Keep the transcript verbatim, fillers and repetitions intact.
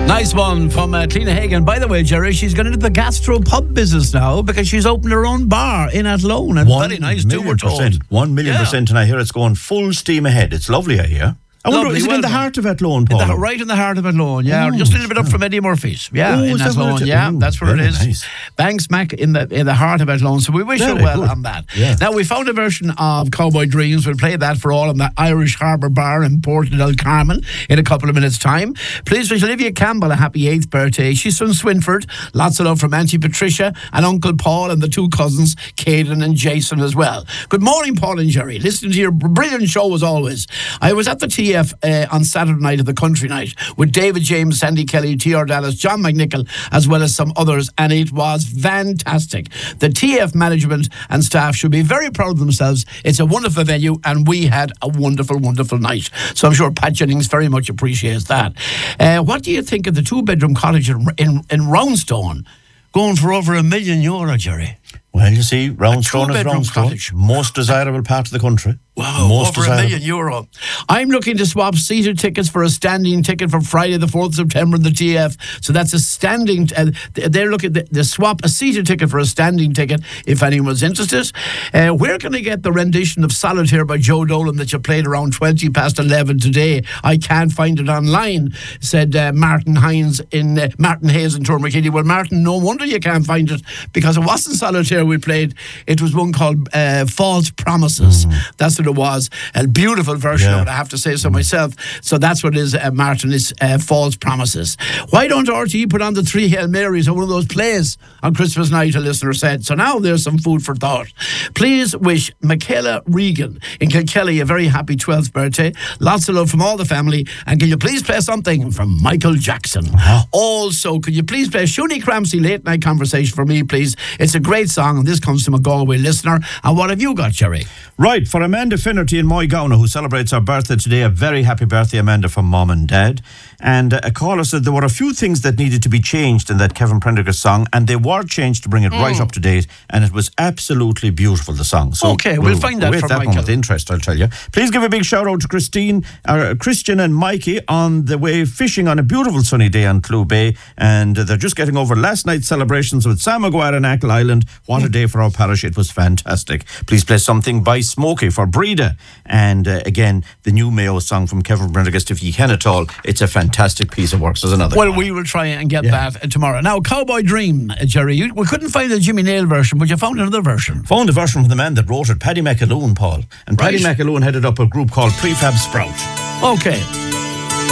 Nice one from uh, Cliona Hagan. By the way, Jerry, she's gone into the gastro pub business now because she's opened her own bar in Athlone. And One very nice too, we're told. percent. One million Yeah. percent, and I hear it's going full steam ahead. It's lovely, I hear. I wonder, Lovely, is it well in the done. heart of Athlone, Paul? In the, right in the heart of Athlone, yeah. Oh, Just a little bit up from Eddie Murphy's. Yeah, Oh, in is that where Athlone. it- Yeah, oh, that's where it very is. nice. Bang smack in the in the heart of Athlone. So we wish Very you well good. on that. Yeah. Now, we found a version of Cowboy Dreams. We'll play that for all in the Irish Harbour Bar in Porto del Carmen in a couple of minutes' time. Please wish Olivia Campbell a happy eighth birthday. She's from Swinford. Lots of love from Auntie Patricia and Uncle Paul and the two cousins, Caden and Jason as well. Good morning, Paul and Jerry. Listening to your brilliant show as always. I was at the T F uh, on Saturday night of the country night with David James, Sandy Kelly, T R Dallas, John McNichol, as well as some others, and it was fantastic. The T F management and staff should be very proud of themselves. It's a wonderful venue, and we had a wonderful, wonderful night. So I'm sure Pat Jennings very much appreciates that. Uh, what do you think of the two-bedroom cottage in, in, in Roundstone going for over a million euro, Jerry? Well, you see, Roundstone is two-bedroom Roundstone. cottage. Most desirable part of the country. Wow, Most over desirable. a million euro. I'm looking to swap seated tickets for a standing ticket for Friday the fourth of September in the T F. So that's a standing, uh, they're looking to the swap a seated ticket for a standing ticket if anyone's interested. Uh, where can I get the rendition of Solitaire by Joe Dolan that you played around twenty past eleven today? I can't find it online, said uh, Martin Hines in uh, Martin Hayes in Tourmakeely. Well, Martin, no wonder you can't find it, because it wasn't Solitaire we played. It was one called uh, False Promises. Mm. That's what it was. A beautiful version Yeah. of it, I have to say so myself. So that's what it is, uh, Martin, is uh, False Promises. Why don't R T E put on the three Hail Marys or one of those plays on Christmas night, a listener said. So now there's some food for thought. Please wish Michaela Regan in Kilkelly a very happy twelfth birthday. Lots of love from all the family. And can you please play something from Michael Jackson? Uh-huh. Also, could you please play Shuni Cramsey Late Night Conversation for me, please? It's a great song, and this comes from a Galway listener. And what have you got, Jerry? Right, for Amanda Finnerty in Moygown, who celebrates her birthday today, a very happy birthday, Amanda, from Mom and Dad. And uh, a caller said there were a few things that needed to be changed in that Kevin Prendergast song, and they were changed to bring it mm. right up to date, and it was absolutely beautiful, the song. So okay, we'll, we'll find that wait for that Michael. one with interest, I'll tell you. Please give a big shout out to Christine, uh, Christian and Mikey on the way fishing on a beautiful sunny day on Clew Bay, and uh, they're just getting over last night's celebrations with Sam Maguire and Ackle Island. What a day for our parish. It was fantastic. Please play something by Smokey for Breda. And uh, again, the new Mayo song from Kevin Prendergast, If Ye Can At All. It's a fantastic piece of work. So there's another Well, one. we will try and get Yeah. that uh, tomorrow. Now, Cowboy Dream, uh, Jerry, you, we couldn't find the Jimmy Nail version, but you found another version. Found a version from the man that wrote it, Paddy McAloon, Paul. And Paddy Right. McAloon headed up a group called Prefab Sprout. Okay.